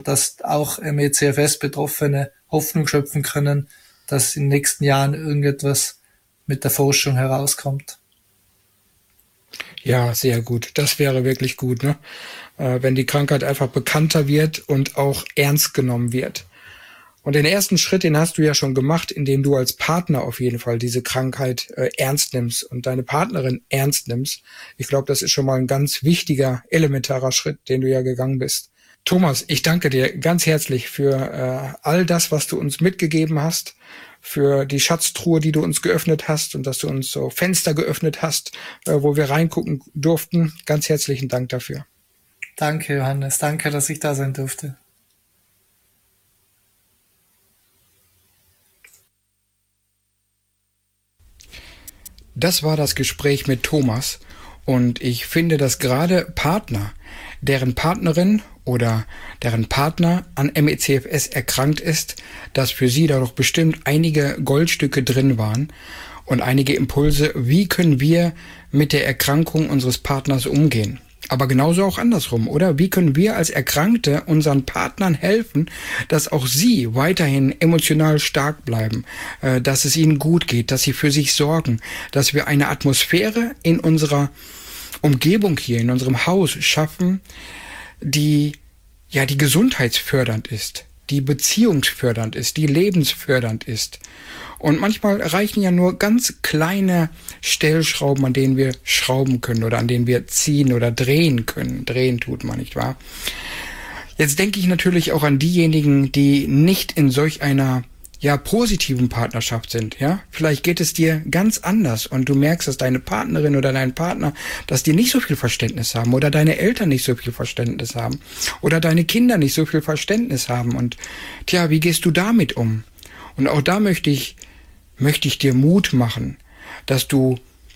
dass auch ME/CFS-Betroffene Hoffnung schöpfen können, dass in den nächsten Jahren irgendetwas mit der Forschung herauskommt. Ja, sehr gut. Das wäre wirklich gut, ne? Wenn die Krankheit einfach bekannter wird und auch ernst genommen wird. Und den ersten Schritt, den hast du ja schon gemacht, indem du als Partner auf jeden Fall diese Krankheit ernst nimmst und deine Partnerin ernst nimmst. Ich glaube, das ist schon mal ein ganz wichtiger, elementarer Schritt, den du ja gegangen bist. Thomas, ich danke dir ganz herzlich für all das, was du uns mitgegeben hast, für die Schatztruhe, die du uns geöffnet hast und dass du uns so Fenster geöffnet hast, wo wir reingucken durften. Ganz herzlichen Dank dafür. Danke, Johannes. Danke, dass ich da sein durfte. Das war das Gespräch mit Thomas und ich finde, dass gerade Partner, deren Partnerin oder deren Partner an ME/CFS erkrankt ist, dass für sie da doch bestimmt einige Goldstücke drin waren und einige Impulse, wie können wir mit der Erkrankung unseres Partners umgehen. Aber genauso auch andersrum, oder? Wie können wir als Erkrankte unseren Partnern helfen, dass auch sie weiterhin emotional stark bleiben, dass es ihnen gut geht, dass sie für sich sorgen, dass wir eine Atmosphäre in unserer Umgebung hier, in unserem Haus schaffen, die gesundheitsfördernd ist, die beziehungsfördernd ist, die lebensfördernd ist. Und manchmal reichen ja nur ganz kleine Stellschrauben, an denen wir schrauben können oder an denen wir ziehen oder drehen können. Drehen tut man, nicht wahr? Jetzt denke ich natürlich auch an diejenigen, die nicht in solch einer positiven Partnerschaft sind, ja? Vielleicht geht es dir ganz anders und du merkst, dass deine Partnerin oder dein Partner, dass die nicht so viel Verständnis haben oder deine Eltern nicht so viel Verständnis haben oder deine Kinder nicht so viel Verständnis haben und wie gehst du damit um? Und auch da möchte ich dir Mut machen, dass du,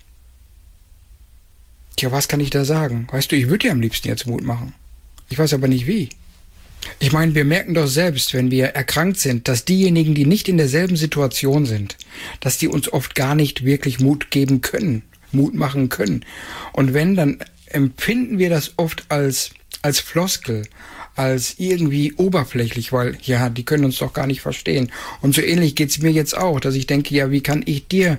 was kann ich da sagen? Weißt du, ich würde dir am liebsten jetzt Mut machen. Ich weiß aber nicht wie. Ich meine, wir merken doch selbst, wenn wir erkrankt sind, dass diejenigen, die nicht in derselben Situation sind, dass die uns oft gar nicht wirklich Mut geben können, Mut machen können. Und wenn, dann empfinden wir das oft als Floskel, als irgendwie oberflächlich, weil, die können uns doch gar nicht verstehen. Und so ähnlich geht's mir jetzt auch, dass ich denke, wie kann ich dir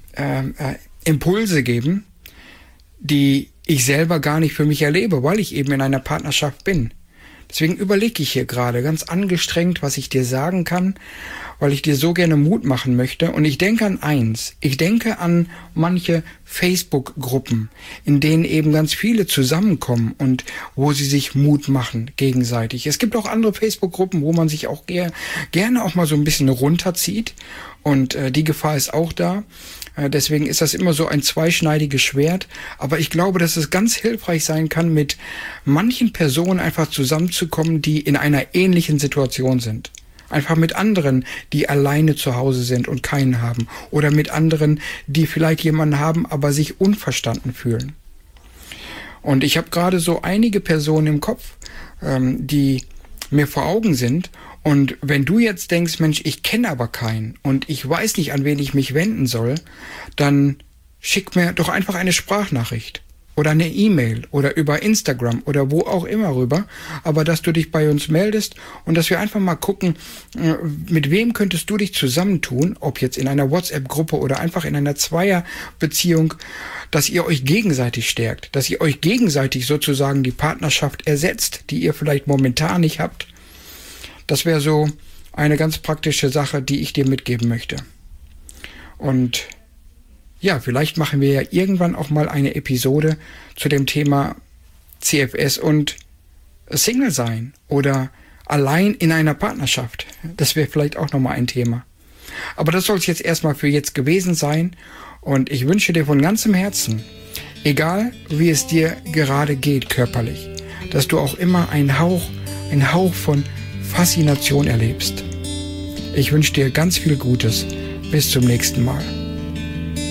Impulse geben, die ich selber gar nicht für mich erlebe, weil ich eben in einer Partnerschaft bin. Deswegen überlege ich hier gerade ganz angestrengt, was ich dir sagen kann, weil ich dir so gerne Mut machen möchte. Und ich denke an eins. Ich denke an manche Facebook-Gruppen, in denen eben ganz viele zusammenkommen und wo sie sich Mut machen gegenseitig. Es gibt auch andere Facebook-Gruppen, wo man sich auch gerne auch mal so ein bisschen runterzieht. Und die Gefahr ist auch da. Deswegen ist das immer so ein zweischneidiges Schwert. Aber ich glaube, dass es ganz hilfreich sein kann, mit manchen Personen einfach zusammenzukommen, die in einer ähnlichen Situation sind. Einfach mit anderen, die alleine zu Hause sind und keinen haben. Oder mit anderen, die vielleicht jemanden haben, aber sich unverstanden fühlen. Und ich habe gerade so einige Personen im Kopf, die mir vor Augen sind. Und wenn du jetzt denkst, Mensch, ich kenne aber keinen und ich weiß nicht, an wen ich mich wenden soll, dann schick mir doch einfach eine Sprachnachricht oder eine E-Mail oder über Instagram oder wo auch immer rüber, aber dass du dich bei uns meldest und dass wir einfach mal gucken, mit wem könntest du dich zusammentun, ob jetzt in einer WhatsApp-Gruppe oder einfach in einer Zweierbeziehung, dass ihr euch gegenseitig stärkt, dass ihr euch gegenseitig sozusagen die Partnerschaft ersetzt, die ihr vielleicht momentan nicht habt. Das wäre so eine ganz praktische Sache, die ich dir mitgeben möchte. Und vielleicht machen wir ja irgendwann auch mal eine Episode zu dem Thema CFS und Single sein oder allein in einer Partnerschaft. Das wäre vielleicht auch nochmal ein Thema. Aber das soll es jetzt erstmal für jetzt gewesen sein. Und ich wünsche dir von ganzem Herzen, egal wie es dir gerade geht körperlich, dass du auch immer einen Hauch von Faszination erlebst. Ich wünsche dir ganz viel Gutes. Bis zum nächsten Mal.